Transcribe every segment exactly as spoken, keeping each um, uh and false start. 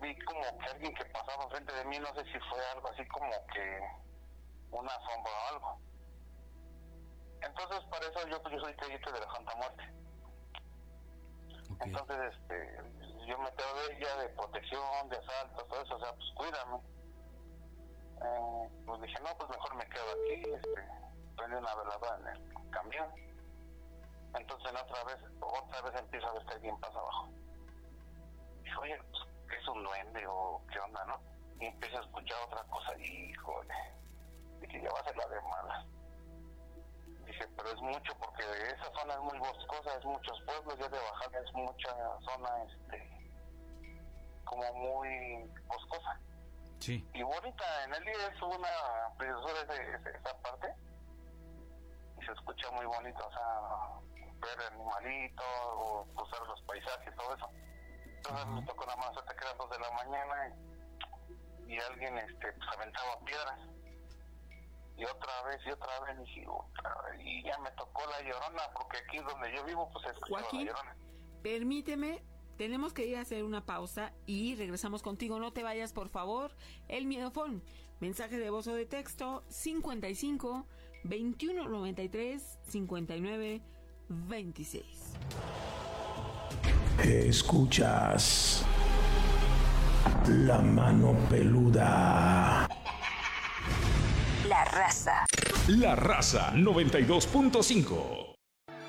vi como que alguien que pasaba enfrente de mí, no sé si fue algo así como que una sombra o algo. Entonces, para eso yo, yo soy creyente de la Santa Muerte. Okay. Entonces, este, yo me quedo de ella, de protección, de asaltos, todo eso, o sea, pues cuídame. Eh, pues dije, no, pues mejor me quedo aquí, este, prendí una veladora en el camión. Entonces, otra vez, otra vez empiezo a ver que alguien pasa abajo. Dije, oye, pues, ¿qué es un duende o qué onda, no? Y empecé a escuchar otra cosa y, híjole, dije, ya va a ser la de malas. Dije, pero es mucho porque esa zona es muy boscosa, es muchos pueblos, ya de bajada es mucha zona, este, como muy boscosa. Sí. Y bonita, en el día es una preciosura de, de esa parte, y se escucha muy bonito, o sea, ver animalitos, o cruzar los paisajes, todo eso. Entonces uh-huh. me tocó nada más hasta que eran dos de la mañana, y, y alguien, este, pues aventaba piedras. Y otra vez, y otra vez, y, otra vez, y ya me tocó la Llorona, porque aquí donde yo vivo, pues es Joaquín, la Llorona. Permíteme, tenemos que ir a hacer una pausa y regresamos contigo. No te vayas, por favor. El Miedofón, mensaje de voz o de texto, cincuenta y cinco, veintiuno noventa y tres, cincuenta y nueve, veintiséis. Escuchas La Mano Peluda. La Raza. La Raza noventa y dos punto cinco.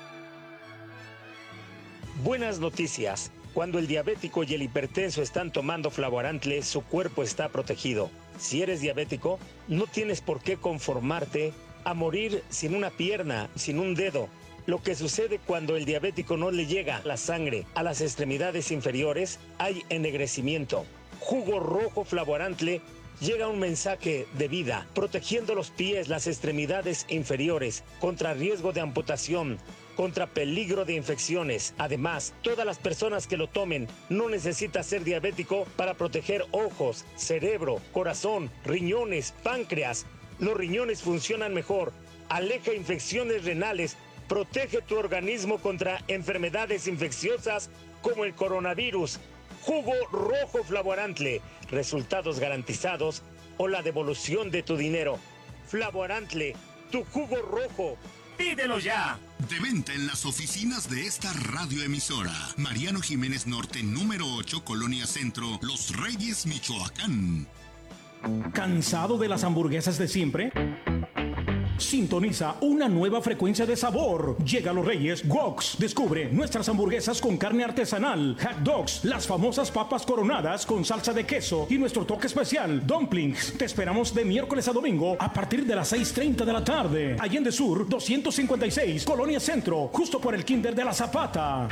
Buenas noticias. Cuando el diabético y el hipertenso están tomando Flavoarantle, su cuerpo está protegido. Si eres diabético, no tienes por qué conformarte a morir sin una pierna, sin un dedo. Lo que sucede cuando el diabético no le llega la sangre a las extremidades inferiores, hay ennegrecimiento. Jugo rojo Flavoarantle llega un mensaje de vida, protegiendo los pies, las extremidades inferiores, contra riesgo de amputación, contra peligro de infecciones. Además, todas las personas que lo tomen no necesitan ser diabético para proteger ojos, cerebro, corazón, riñones, páncreas. Los riñones funcionan mejor, aleja infecciones renales, protege tu organismo contra enfermedades infecciosas como el coronavirus. Jugo rojo Flavoarantle, resultados garantizados o la devolución de tu dinero. Flavoarantle, tu jugo rojo. ¡Pídelo ya! De venta en las oficinas de esta radioemisora. Mariano Jiménez Norte, número ocho, Colonia Centro, Los Reyes, Michoacán. ¿Cansado de las hamburguesas de siempre? Sintoniza una nueva frecuencia de sabor. Llega a Los Reyes Woks. Descubre nuestras hamburguesas con carne artesanal, hot dogs, las famosas papas coronadas con salsa de queso y nuestro toque especial, dumplings. Te esperamos de miércoles a domingo a partir de las seis treinta de la tarde. Allende Sur doscientos cincuenta y seis, Colonia Centro, justo por el Kinder de la Zapata.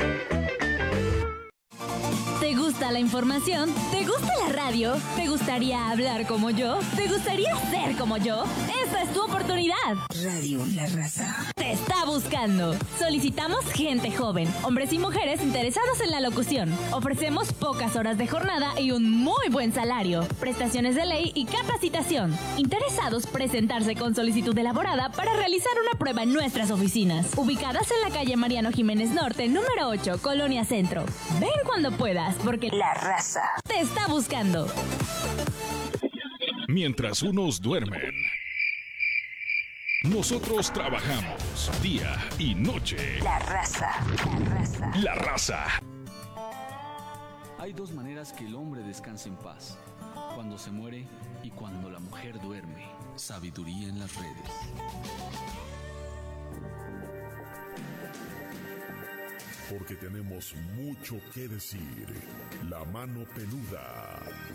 ¿Te gusta la información? ¿Te gusta la radio? ¿Te gustaría hablar como yo? ¿Te gustaría ser como yo? ¡Esta es tu oportunidad! Radio La Raza te está buscando. Solicitamos gente joven, hombres y mujeres interesados en la locución. Ofrecemos pocas horas de jornada y un muy buen salario, prestaciones de ley y capacitación. Interesados presentarse con solicitud elaborada para realizar una prueba en nuestras oficinas, ubicadas en la calle Mariano Jiménez Norte, número ocho, Colonia Centro. Ven cuando puedas, porque La Raza te está buscando. Mientras unos duermen, nosotros trabajamos día y noche. La Raza, La Raza. La Raza. Hay dos maneras que el hombre descansa en paz: cuando se muere y cuando la mujer duerme. Sabiduría en las redes. Porque tenemos mucho que decir. La Mano Peluda.